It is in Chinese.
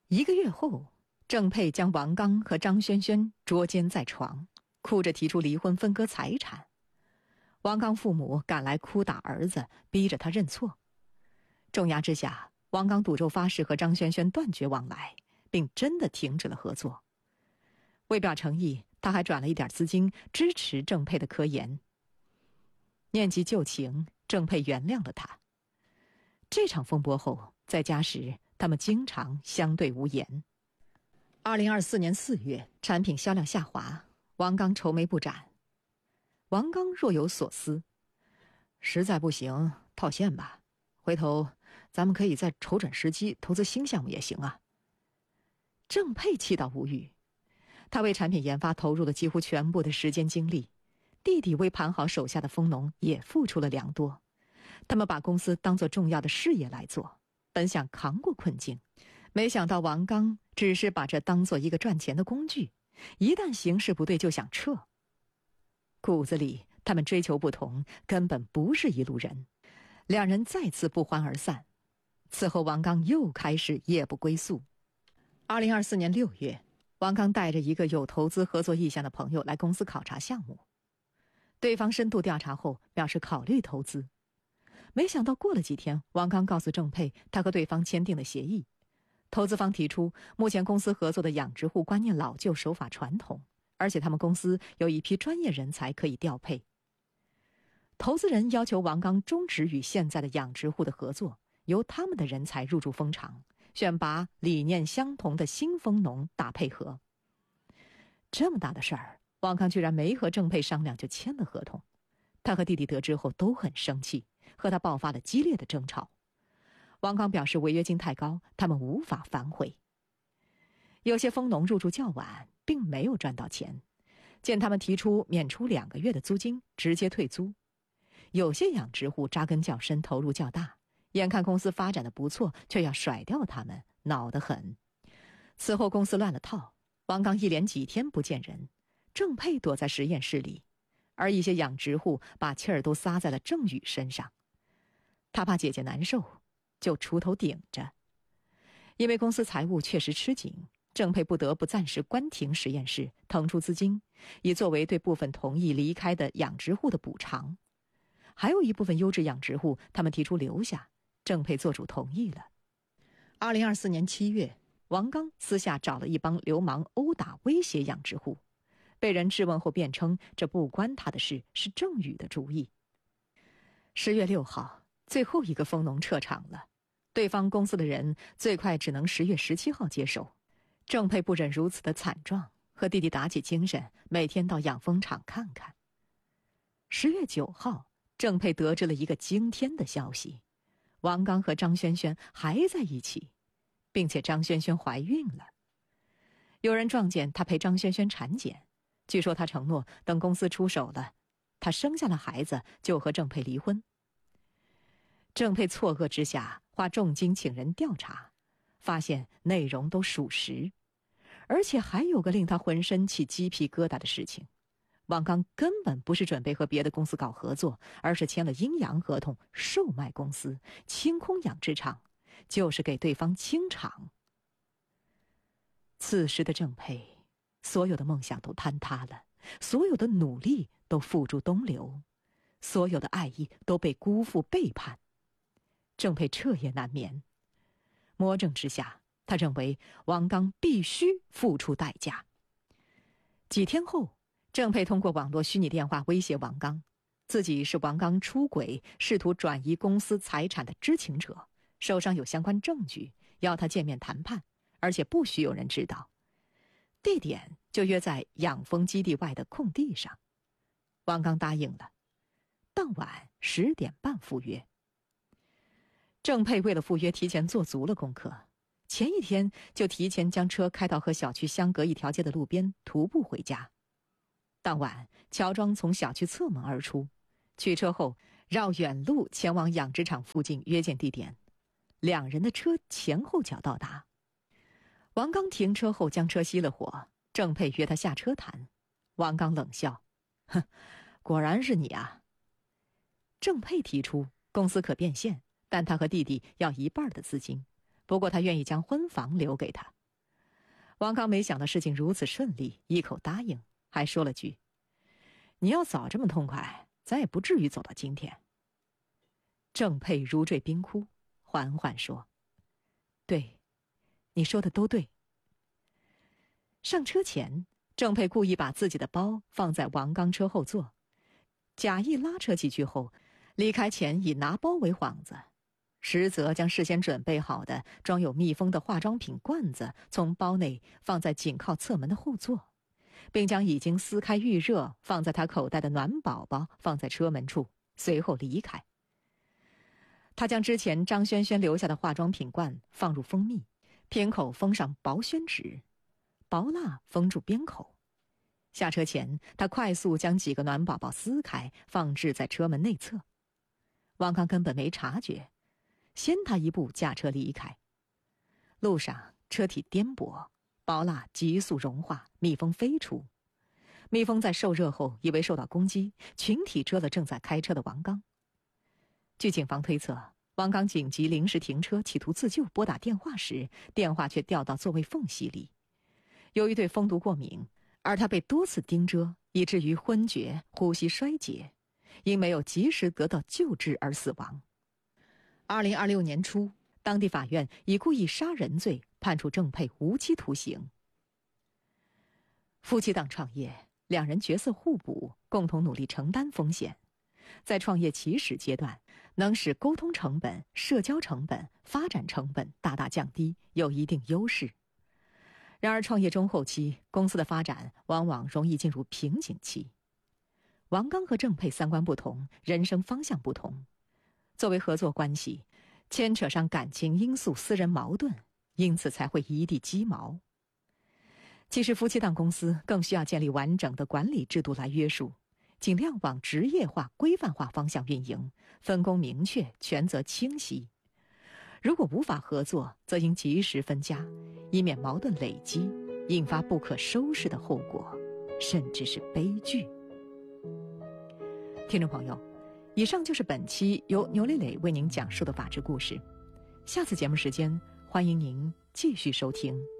1个月后，郑佩将王刚和张轩轩捉奸在床，哭着提出离婚分割财产。王刚父母赶来哭打儿子，逼着他认错。重压之下，王刚赌咒发誓和张轩轩断绝往来，并真的停止了合作。为表诚意，他还转了一点资金支持郑佩的科研。念及旧情，郑佩原谅了他。这场风波后，在家时他们经常相对无言。2024年4月，产品销量下滑，王刚愁眉不展。王刚若有所思，实在不行套现吧，回头咱们可以再瞅准时机投资新项目也行啊。郑佩气到无语，他为产品研发投入了几乎全部的时间精力，弟弟为盘好手下的蜂农也付出了良多。他们把公司当作重要的事业来做，本想扛过困境，没想到王刚只是把这当作一个赚钱的工具，一旦形势不对就想撤。骨子里他们追求不同，根本不是一路人。两人再次不欢而散。此后王刚又开始夜不归宿。2024年6月，王刚带着一个有投资合作意向的朋友来公司考察项目。对方深度调查后表示考虑投资。没想到过了几天，王刚告诉郑佩他和对方签订了协议。投资方提出，目前公司合作的养殖户观念老旧，手法传统，而且他们公司有一批专业人才可以调配。投资人要求王刚终止与现在的养殖户的合作，由他们的人才入驻蜂场，选拔理念相同的新蜂农打配合。这么大的事儿，王刚居然没和郑佩商量就签了合同。他和弟弟得知后都很生气，和他爆发了激烈的争吵。王刚表示违约金太高，他们无法反悔。有些蜂农入驻较晚，并没有赚到钱，见他们提出免除2个月的租金，直接退租。有些养殖户扎根较深，投入较大，眼看公司发展的不错，却要甩掉他们，恼得很。此后公司乱了套，王刚一连几天不见人，郑佩躲在实验室里，而一些养殖户把气儿都撒在了郑宇身上。他怕姐姐难受，就出头顶着。因为公司财务确实吃紧，郑佩不得不暂时关停实验室，腾出资金，以作为对部分同意离开的养殖户的补偿。还有一部分优质养殖户，他们提出留下，郑佩做主同意了。2024年7月，王刚私下找了一帮流氓殴打威胁养殖户，被人质问后辩称这不关他的事，是郑宇的主意。10月6号，最后一个蜂农撤场了，对方公司的人最快只能10月17号接手。郑佩不忍如此的惨状，和弟弟打起精神，每天到养蜂场看看。10月9号，郑佩得知了一个惊天的消息，王刚和张轩轩还在一起，并且张轩轩怀孕了。有人撞见他陪张轩轩产检，据说他承诺等公司出手了，他生下了孩子就和郑佩离婚。郑佩错愕之下，花重金请人调查，发现内容都属实。而且还有个令他浑身起鸡皮疙瘩的事情，王刚根本不是准备和别的公司搞合作，而是签了阴阳合同，售卖公司，清空养殖场，就是给对方清场。此时的郑佩，所有的梦想都坍塌了，所有的努力都付诸东流，所有的爱意都被辜负背叛。郑佩彻夜难眠，魔怔之下，他认为王刚必须付出代价。几天后，郑佩通过网络虚拟电话威胁王刚，自己是王刚出轨试图转移公司财产的知情者，手上有相关证据，要他见面谈判，而且不许有人知道。地点就约在养蜂基地外的空地上。王刚答应了，当晚10点半赴约。郑佩为了赴约提前做足了功课，前一天就提前将车开到和小区相隔一条街的路边，徒步回家。当晚乔装从小区侧门而出，取车后绕远路前往养殖场附近约见地点。两人的车前后脚到达。王刚停车后将车熄了火，郑佩约他下车谈。王刚冷笑，哼，果然是你啊。郑佩提出公司可变现，但他和弟弟要1半的资金，不过他愿意将婚房留给他， 王刚没想到事情如此顺利，一口答应，还说了句：“你要早这么痛快，咱也不至于走到今天。”郑佩如坠冰窟，缓缓说：“对，你说的都对。”上车前，郑佩故意把自己的包放在王刚车后座，假意拉扯几句后，离开前以拿包为幌子，实则将事先准备好的装有密封的化妆品罐子从包内放在紧靠侧门的后座，并将已经撕开预热放在他口袋的暖宝宝放在车门处，随后离开。他将之前张轩轩留下的化妆品罐放入蜂蜜，瓶口封上薄宣纸，薄蜡封住边口。下车前，他快速将几个暖宝宝撕开，放置在车门内侧。王刚根本没察觉，先他一步驾车离开。路上车体颠簸，薄蜡急速融化，蜜蜂飞出。蜜蜂在受热后以为受到攻击，群体蛰了正在开车的王刚。据警方推测，王刚紧急临时停车企图自救，拨打电话时，电话却掉到座位缝隙里。由于对蜂毒过敏，而他被多次叮蛰，以至于昏厥、呼吸衰竭，因没有及时得到救治而死亡。2026年初，当地法院以故意杀人罪判处郑佩无期徒刑。夫妻档创业，两人角色互补，共同努力承担风险，在创业起始阶段，能使沟通成本、社交成本、发展成本大大降低，有一定优势。然而创业中后期，公司的发展往往容易进入瓶颈期。王刚和郑佩三观不同，人生方向不同，作为合作关系，牵扯上感情因素、私人矛盾，因此才会一地鸡毛。其实夫妻档公司更需要建立完整的管理制度来约束，尽量往职业化、规范化方向运营，分工明确，权责清晰。如果无法合作，则应及时分家，以免矛盾累积，引发不可收拾的后果，甚至是悲剧。听众朋友，以上就是本期由牛磊磊为您讲述的法治故事。下次节目时间，欢迎您继续收听。